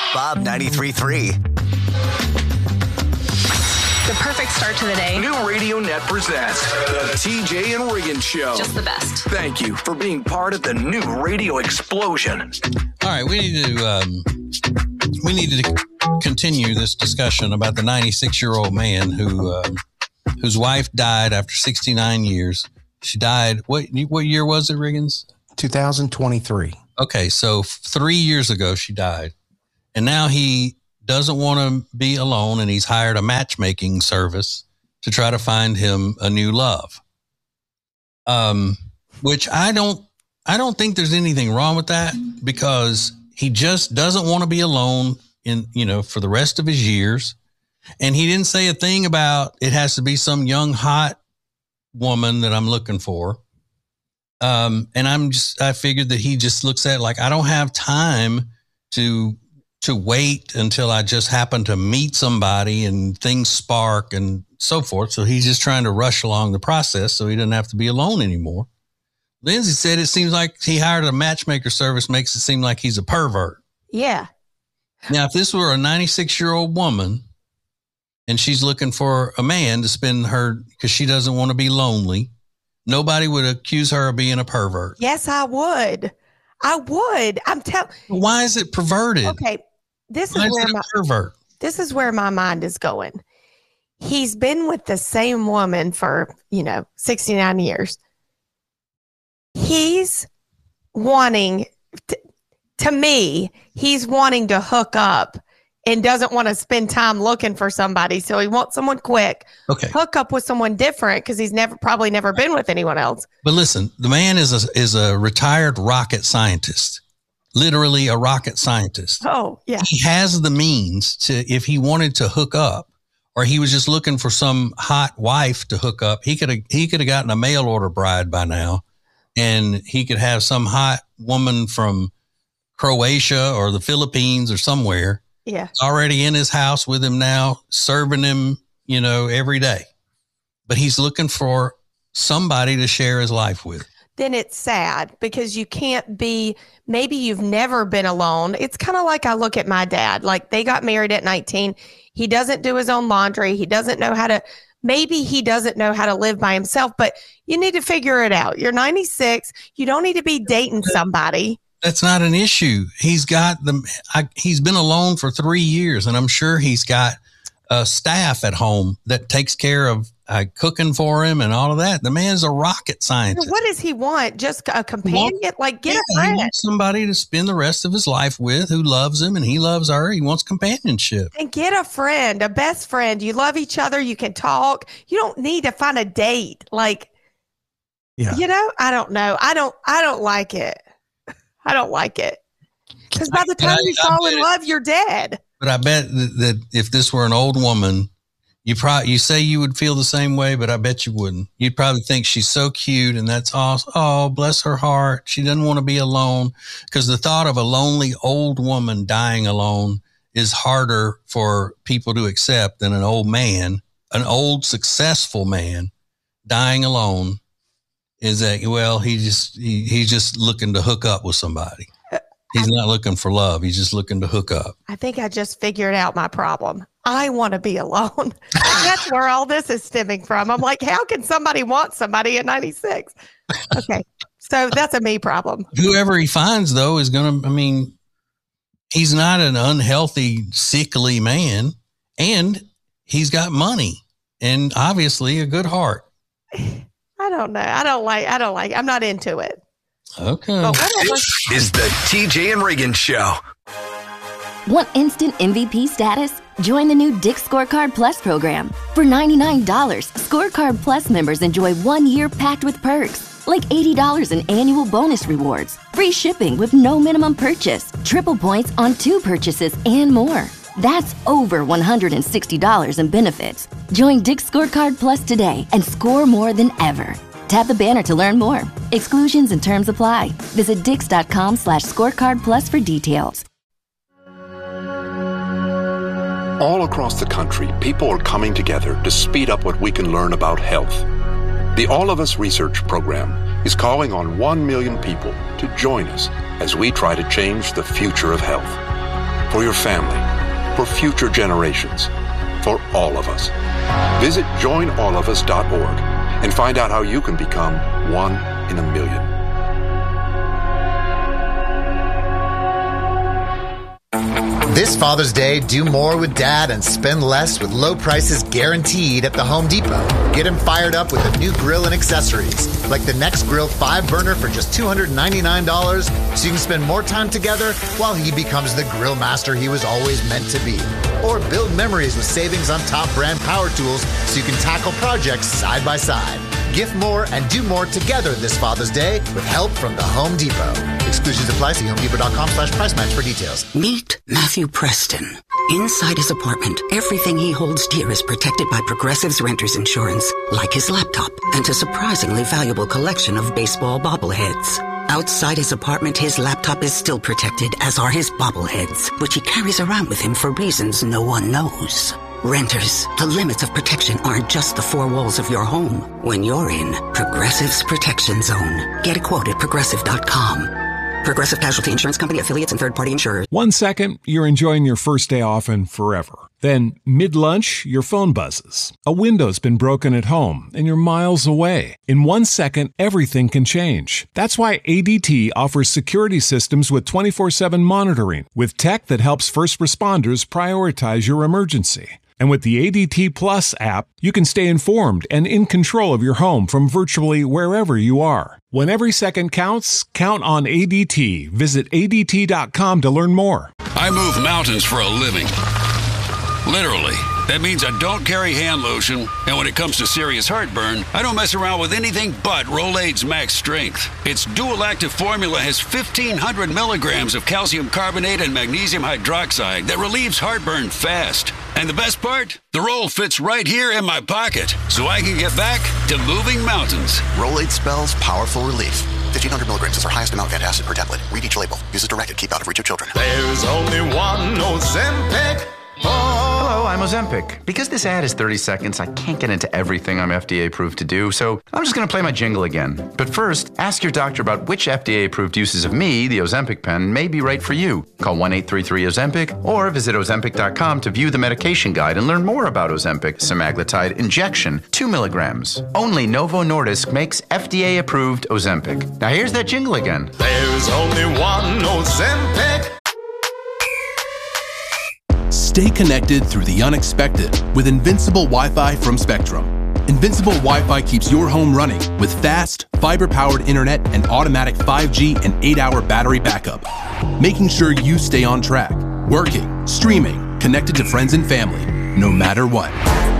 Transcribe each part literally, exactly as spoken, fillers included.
Bob ninety-three point three. The perfect start to the day. New Radio Net presents the T J and Regan Show. Just the best. Thank you for being part of the new radio explosion. All right, we need to um, we need to continue this discussion about the ninety-six-year-old man who uh, whose wife died after sixty-nine years. She died. What what year was it, Riggins? two thousand twenty-three. Okay, so three years ago she died, and now he doesn't want to be alone, and he's hired a matchmaking service to try to find him a new love. Um, which I don't, I don't think there's anything wrong with that, because he just doesn't want to be alone in, you know, for the rest of his years. And he didn't say a thing about it has to be some young, hot woman that I'm looking for. Um, and I'm just, I figured that he just looks at it like, I don't have time to to wait until I just happen to meet somebody and things spark and so forth. So he's just trying to rush along the process so he doesn't have to be alone anymore. Lindsay said it seems like he hired a matchmaker service makes it seem like he's a pervert. Yeah. Now, if this were a ninety-six-year-old woman and she's looking for a man to spend her, because she doesn't want to be lonely, nobody would accuse her of being a pervert. Yes, I would. I would. I'm telling. Why is it perverted? Okay. This Why is is where it a my pervert? this is where my mind is going. He's been with the same woman for, you know, sixty-nine years. He's wanting to, to me, he's wanting to hook up and doesn't want to spend time looking for somebody. So he wants someone quick. Okay. Hook up with someone different because he's never probably never been with anyone else. But listen, the man is a, is a retired rocket scientist. Literally a rocket scientist. Oh, yeah. He has the means to, if he wanted to hook up, or he was just looking for some hot wife to hook up, he could have he could have gotten a mail order bride by now, and he could have some hot woman from Croatia or the Philippines or somewhere. Yeah. Already in his house with him now, serving him, you know, every day. But he's looking for somebody to share his life with. Then it's sad because you can't be, maybe you've never been alone. It's kind of like I look at my dad, like they got married at nineteen. He doesn't do his own laundry. He doesn't know how to, maybe he doesn't know how to live by himself, but you need to figure it out. You're ninety-six. You don't need to be dating somebody. That's not an issue. He's got the, I, he's been alone for three years and I'm sure he's got a staff at home that takes care of uh, cooking for him and all of that. The man's a rocket scientist. What does he want? Just a companion? Want, like get yeah, a friend. He wants somebody to spend the rest of his life with who loves him and he loves her. He wants companionship. And get a friend, a best friend. You love each other. You can talk. You don't need to find a date. Like, yeah. You know, I don't know. I don't, I don't like it. I don't like it. Because by the time I, you I, fall I in love, you're dead. But I bet that, that if this were an old woman, you probably, you say you would feel the same way, but I bet you wouldn't. You'd probably think she's so cute and that's awesome. Oh, bless her heart. She doesn't want to be alone. Because the thought of a lonely old woman dying alone is harder for people to accept than an old man, an old successful man dying alone. Is that, well, he just, he, he's just looking to hook up with somebody. He's not looking for love. He's just looking to hook up. I think I just figured out my problem. I want to be alone. That's where all this is stemming from. I'm like, how can somebody want somebody at ninety-six? Okay. So that's a me problem. Whoever he finds, though, is going to, I mean, he's not an unhealthy, sickly man. And he's got money and obviously a good heart. I don't know. I don't like, I don't like, I'm not into it. Okay. This is the T J and Regan Show. Want instant M V P status? Join the new Dick's Scorecard Plus program. For ninety-nine dollars, Scorecard Plus members enjoy one year packed with perks, like eighty dollars in annual bonus rewards, free shipping with no minimum purchase, triple points on two purchases, and more. That's over one hundred sixty dollars in benefits. Join Dick's Scorecard Plus today and score more than ever. Tap the banner to learn more. Exclusions and terms apply. Visit dix.com slash scorecard plus for details. All across the country, people are coming together to speed up what we can learn about health. The All of Us Research Program is calling on one million people to join us as we try to change the future of health. for your family, for future generations, for all of us. Visit join all of us dot org and find out how you can become one in a million. This Father's Day, do more with Dad and spend less with low prices guaranteed at the Home Depot. Get him fired up with a new grill and accessories, like the Next Grill five burner for just two hundred ninety-nine dollars, so you can spend more time together while he becomes the grill master he was always meant to be. Or build memories with savings on top brand power tools so you can tackle projects side by side. Gift more and do more together this Father's Day with help from the Home Depot. Exclusions apply. See homedepot.com slash price match for details. Meet Matthew Preston. Inside his apartment, everything he holds dear is protected by Progressive's Renter's Insurance, like his laptop and a surprisingly valuable collection of baseball bobbleheads. Outside his apartment, his laptop is still protected, as are his bobbleheads, which he carries around with him for reasons no one knows. Renters, the limits of protection aren't just the four walls of your home. When you're in Progressive's Protection Zone, get a quote at progressive dot com. Progressive Casualty Insurance Company, affiliates, and third-party insurers. One second, you're enjoying your first day off and forever. Then, mid-lunch, your phone buzzes. A window's been broken at home, and you're miles away. In one second, everything can change. That's why A D T offers security systems with twenty-four seven monitoring, with tech that helps first responders prioritize your emergency. And with the A D T Plus app, you can stay informed and in control of your home from virtually wherever you are. When every second counts, count on A D T. Visit A D T dot com to learn more. I move mountains for a living. Literally. That means I don't carry hand lotion, and when it comes to serious heartburn, I don't mess around with anything but Rolaids Max Strength. Its dual-active formula has fifteen hundred milligrams of calcium carbonate and magnesium hydroxide that relieves heartburn fast. And the best part? The roll fits right here in my pocket, so I can get back to moving mountains. Rolaids spells powerful relief. fifteen hundred milligrams is our highest amount of antacid per tablet. Read each label. Use as directed. Keep out of reach of children. There's only one Ozempic. Hello, I'm Ozempic. Because this ad is thirty seconds, I can't get into everything I'm F D A approved to do, so I'm just going to play my jingle again. But first, ask your doctor about which F D A approved uses of me, the Ozempic pen, may be right for you. Call one eight three three Ozempic or visit Ozempic dot com to view the medication guide and learn more about Ozempic semaglutide injection, two milligrams. Only Novo Nordisk makes F D A approved Ozempic. Now here's that jingle again. There's only one Ozempic. Stay connected through the unexpected with Invincible Wi-Fi from Spectrum. Invincible Wi-Fi keeps your home running with fast, fiber-powered internet and automatic five G and eight hour battery backup, making sure you stay on track, working, streaming, connected to friends and family, no matter what.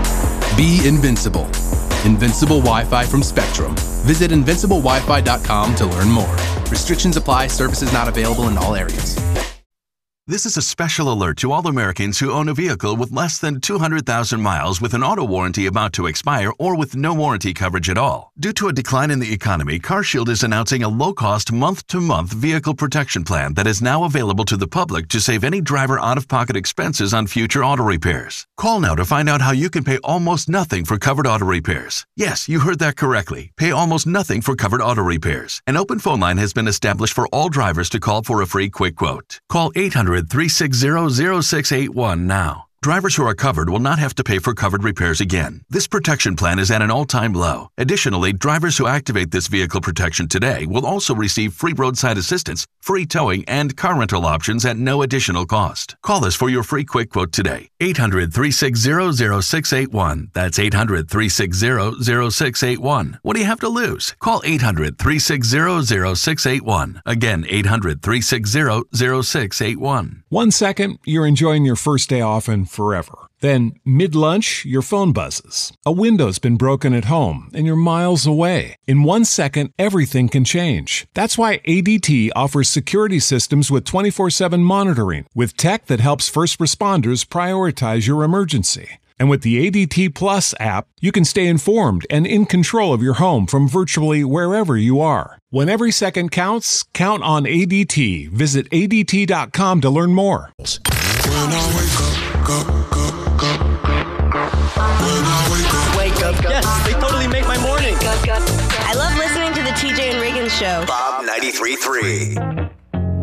Be invincible. Invincible Wi-Fi from Spectrum. Visit invincible wi fi dot com to learn more. Restrictions apply. Services not available in all areas. This is a special alert to all Americans who own a vehicle with less than two hundred thousand miles with an auto warranty about to expire or with no warranty coverage at all. Due to a decline in the economy, CarShield is announcing a low-cost month-to-month vehicle protection plan that is now available to the public to save any driver out-of-pocket expenses on future auto repairs. Call now to find out how you can pay almost nothing for covered auto repairs. Yes, you heard that correctly. Pay almost nothing for covered auto repairs. An open phone line has been established for all drivers to call for a free quick quote. Call eight hundred, three six zero, zero six eight one now. Drivers who are covered will not have to pay for covered repairs again. This protection plan is at an all-time low. Additionally, drivers who activate this vehicle protection today will also receive free roadside assistance, free towing, and car rental options at no additional cost. Call us for your free quick quote today. eight hundred, three six zero, zero six eight one. That's eight hundred, three six zero, zero six eight one. What do you have to lose? Call eight hundred, three six zero, zero six eight one. Again, eight hundred, three six zero, zero six eight one. One second, you're enjoying your first day off and forever. Then, mid-lunch, your phone buzzes. A window's been broken at home, and you're miles away. In one second, everything can change. That's why A D T offers security systems with twenty-four seven monitoring, with tech that helps first responders prioritize your emergency. And with the A D T Plus app, you can stay informed and in control of your home from virtually wherever you are. When every second counts, count on A D T. Visit A D T dot com to learn more. When I wake up, go, go, go, go, go. When I wake up, wake up. Yes, they totally make my morning. I love listening to the T J and Reagan show. Bob ninety-three point three.